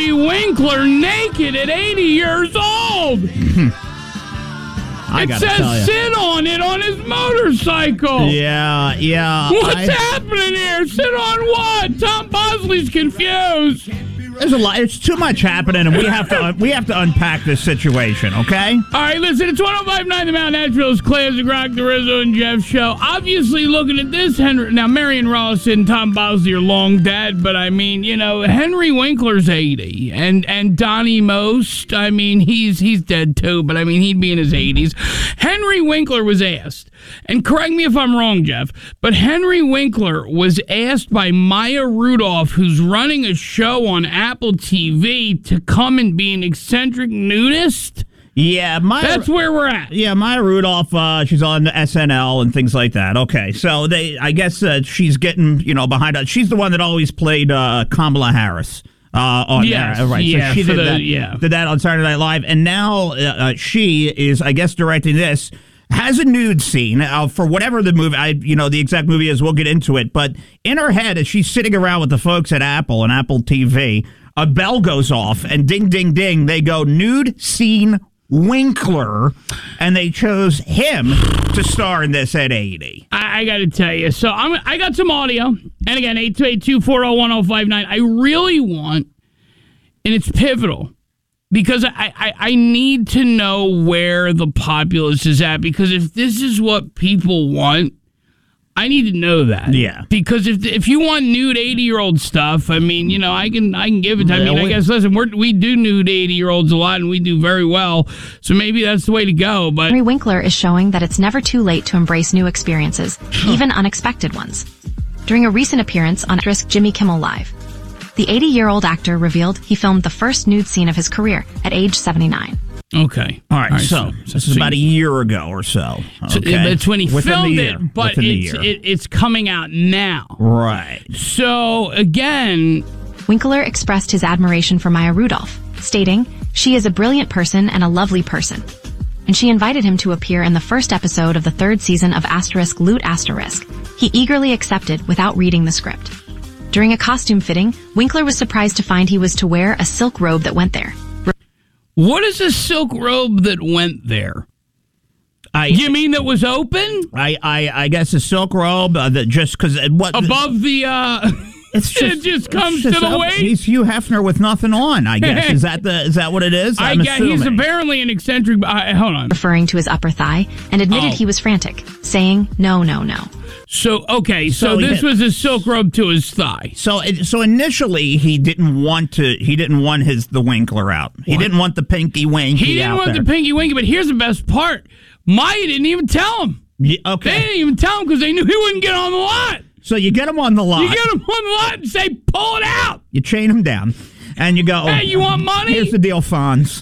Henry Winkler naked at 80 years old. It says sit on it on his motorcycle. Yeah. What's happening here? Sit on what? Tom Bosley's confused. There's a lot. It's too much happening, and we have to unpack this situation, okay? All right, listen, it's 105.9 The Mount Nashville's Classic Rock, the Rizzo and Jeff show. Obviously, looking at this, Now, Marion Ross and Tom Bosley are long dead, but I mean, Henry Winkler's 80, and Donnie Most, I mean, he's dead too, but I mean, he'd be in his 80s. Henry Winkler was asked, and correct me if I'm wrong, Jeff, but Henry Winkler was asked by Maya Rudolph, who's running a show on Apple TV, to come and be an eccentric nudist. Yeah, that's where we're at. Yeah, Maya Rudolph, she's on SNL and things like that. Okay, so I guess she's getting, behind us. She's the one that always played Kamala Harris. On there, right? Yeah, so she did that on Saturday Night Live, and now she is, I guess, directing this. Has a nude scene for whatever the movie, the exact movie is. We'll get into it, but in her head, as she's sitting around with the folks at Apple and Apple TV, a bell goes off, and ding, ding, ding, they go nude scene Winkler, and they chose him to star in this at 80. I got to tell you, so I got some audio, and again, 828-240-1059. I really want, and it's pivotal, because I need to know where the populace is at, because if this is what people want, I need to know that. Yeah. Because if you want nude 80-year-old stuff, I mean, I can give it. I mean, I guess, listen, we do nude 80-year-olds a lot, and we do very well, so maybe that's the way to go. But Henry Winkler is showing that it's never too late to embrace new experiences, even unexpected ones. During a recent appearance on Jimmy Kimmel Live, the 80-year-old actor revealed he filmed the first nude scene of his career at age 79. Okay. All right. So this is about a year ago or so. Okay. It's when he filmed it, but it's coming out now. Right. So, again, Winkler expressed his admiration for Maya Rudolph, stating, "She is a brilliant person and a lovely person." And she invited him to appear in the first episode of the third season of Loot Asterisk. He eagerly accepted without reading the script. During a costume fitting, Winkler was surprised to find he was to wear a silk robe that went there. What is a silk robe that went there? You mean that was open? I guess a silk robe that just because above the it just comes to the waist. He's Hugh Hefner with nothing on. I guess is that what it is? I'm assuming. He's apparently an eccentric. Hold on, referring to his upper thigh, and admitted he was frantic, saying no. So this was a silk robe to his thigh. So initially he didn't want the Winkler out. He didn't want the pinky winky. He didn't want the pinky winky. But here's the best part: Maya didn't even tell him. Yeah, okay, they didn't even tell him because they knew he wouldn't get on the lot. So you get him on the lot. You get him on the lot and say, "Pull it out." You chain him down. And you go, hey, you want money? Here's the deal, Fonz.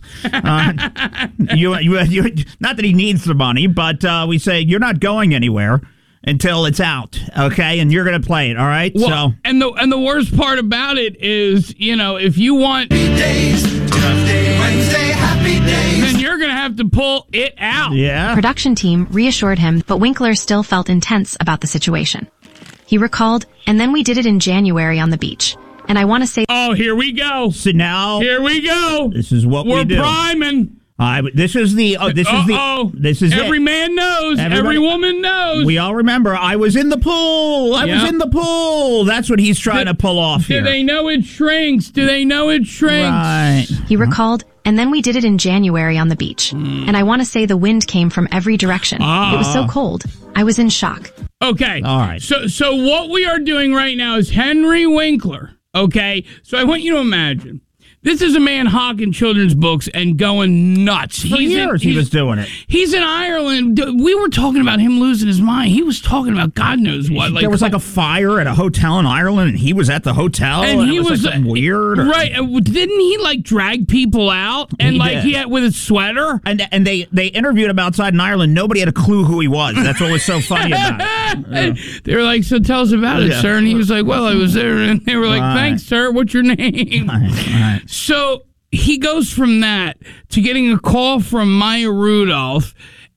You, not that he needs the money, but we say you're not going anywhere until it's out, okay? And you're going to play it, all right? Well, and the worst part about it is, if you want days, Wednesday, happy days, then you're going to have to pull it out. Yeah. The production team reassured him, but Winkler still felt intense about the situation. He recalled, "And then we did it in January on the beach. And I want to say..." Oh, here we go. So now... Here we go. This is what we do. We're priming. This is every man knows. Every woman knows. We all remember, I was in the pool. I was in the pool. That's what he's trying to pull off here. Do they know it shrinks? Right. He recalled, "And then we did it in January on the beach. And I want to say the wind came from every direction. It was so cold. I was in shock." Okay. All right. So what we are doing right now is Henry Winkler. Okay. So I want you to imagine. This is a man hawking children's books and going nuts. For years he was doing it. He's in Ireland. We were talking about him losing his mind. He was talking about God knows what. There was like a fire at a hotel in Ireland, and he was at the hotel, and he was like weird. Right. Didn't he drag people out? And he had with his sweater? And they interviewed him outside in Ireland. Nobody had a clue who he was. That's what was so funny about it. They were like, "So tell us about it, sir." And he was like, "Well, I was there." And they were like, "Thanks, sir. What's your name?" Right. So he goes from that to getting a call from Maya Rudolph,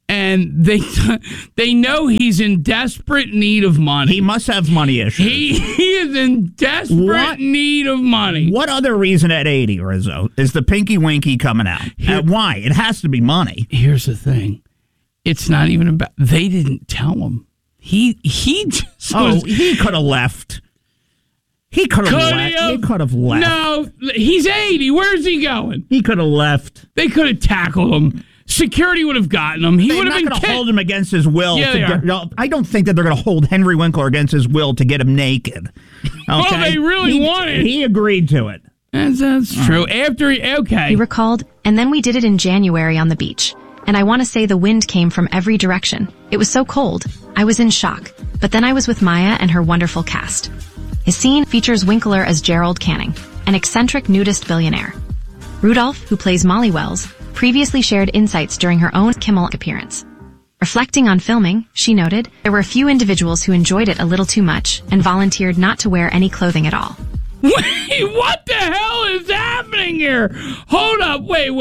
and they know he's in desperate need of money. He must have money issues. He is in desperate need of money. What other reason at 80, Rizzo, is the Pinky Winky coming out? Why? It has to be money. Here's the thing. It's not even about... They didn't tell him. He just was... he could have left. He could have left. No, he's 80. Where's he going? He could have left. They could have tackled him. Security would have gotten him. He would have been going to hold him against his will. Yeah, I don't think that they're going to hold Henry Winkler against his will to get him naked. Okay? Well, they really wanted. He agreed to it. That's true. He recalled, and then we did it in January on the beach. And I want to say the wind came from every direction. It was so cold. I was in shock. But then I was with Maya and her wonderful cast. His scene features Winkler as Gerald Canning, an eccentric nudist billionaire. Rudolph, who plays Molly Wells, previously shared insights during her own Kimmel appearance. Reflecting on filming, she noted, there were a few individuals who enjoyed it a little too much and volunteered not to wear any clothing at all. Wait, what the hell is happening here? Hold up. Wait.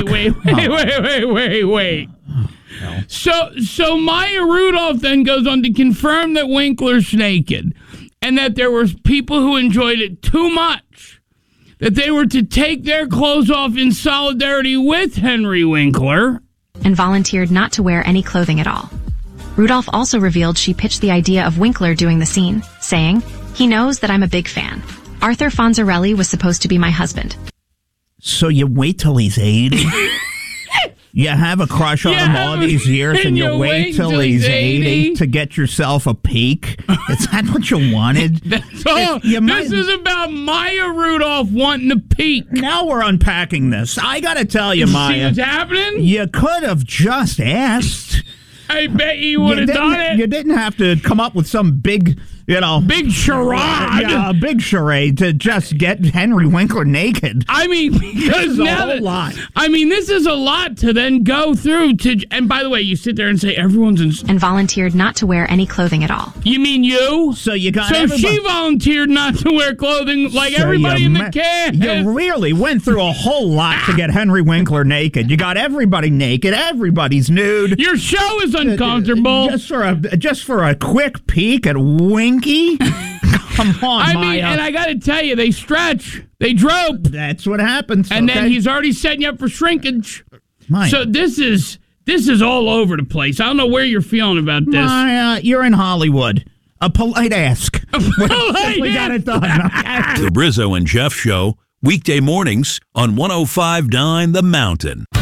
So Maya Rudolph then goes on to confirm that Winkler's naked and that there were people who enjoyed it too much, that they were to take their clothes off in solidarity with Henry Winkler. And volunteered not to wear any clothing at all. Rudolph also revealed she pitched the idea of Winkler doing the scene, saying, "He knows that I'm a big fan. Arthur Fonzarelli was supposed to be my husband." So you wait till he's 80? You have a crush on him all these years, and you wait till he's 80 to get yourself a peek? Is that what you wanted? That's all. This is about Maya Rudolph wanting a peek. Now we're unpacking this. I got to tell you, Maya. See what's happening? You could have just asked. I bet you would have done it. You didn't have to come up with some big, big charade. Yeah, a big charade to just get Henry Winkler naked. I mean, because now a whole lot. I mean, this is a lot to then go through to. And by the way, you sit there and say everyone's in. And volunteered not to wear any clothing at all. You mean you? So you got. So she volunteered not to wear clothing like everybody in the cast. You really went through a whole lot to get Henry Winkler naked. You got everybody naked. Everybody's nude. Your show is uncomfortable. Just for a quick peek at Winky. Come on, Maya. And I got to tell you, they stretch, they drope. That's what happens. And then he's already setting you up for shrinkage. Maya. So this is all over the place. I don't know where you're feeling about this. Maya, you're in Hollywood. A polite ask. We got it done. The Rizzo and Jeff Show, weekday mornings on 105.9 The Mountain.